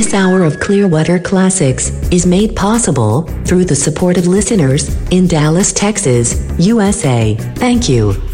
This hour of Clearwater Classics is made possible through the support of listeners in Dallas, Texas, USA. Thank you.